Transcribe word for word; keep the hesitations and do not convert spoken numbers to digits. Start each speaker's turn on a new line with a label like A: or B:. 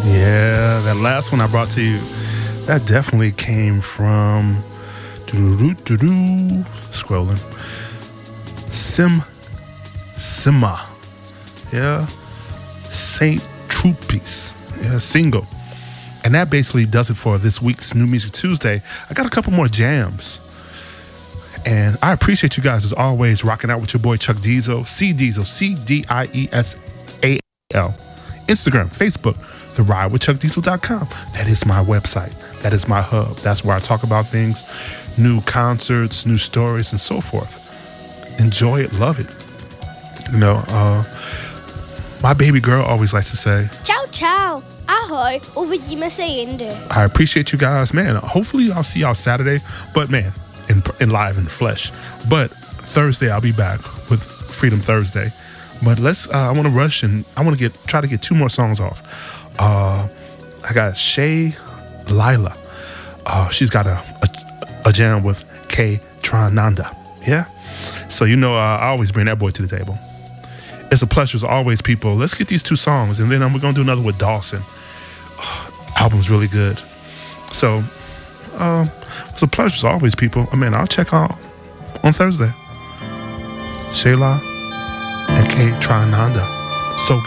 A: Yeah, that last one I brought to you, that definitely came from doo-doo-doo-doo, scrolling. Sim Sima. Yeah. Saint Troopis. Yeah, single. And that basically does it for this week's New Music Tuesday. I got a couple more jams. And I appreciate you guys as always rocking out with your boy Chuck Diesel. C Diesel, C D I E S A L. Instagram, Facebook, the ride with chuck diesel dot com. That is my website. That is my hub. That's where I talk about things, new concerts, new stories, and so forth. Enjoy it, love it. You know, uh, my baby girl always likes to say,
B: Ciao, ciao. Ahoj, uvidíme se jinde.
A: I appreciate you guys, man. Hopefully I'll see y'all Saturday, but man, in, in live in flesh. But Thursday I'll be back with Freedom Thursday. But let's. Uh, I want to rush and I want to get try to get two more songs off. Uh, I got Shay Lila. Uh, she's got a, a a jam with K Trananda. Yeah. So you know uh, I always bring that boy to the table. It's a pleasure as always, people. Let's get these two songs and then um, we're gonna do another with Dawson. Oh, album's really good. So um, it's a pleasure as always, people. I mean, I'll check out on Thursday. Shayla and K Trananda.